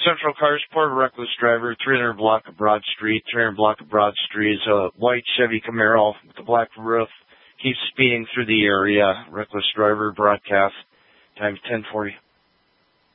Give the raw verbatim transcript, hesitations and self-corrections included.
Central Carsport, reckless driver, three hundred block of Broad Street. three hundred block of Broad Street is a white Chevy Camaro with a black roof. Keeps speeding through the area. Reckless driver, broadcast, times ten forty.